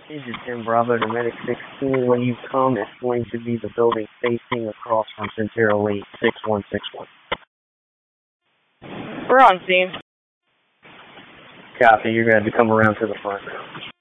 This is Tim Bravo to Medic 16. When you come, it's going to be the building facing across from Centero 86161. We're on scene. Copy. You're going to have to come around to the front.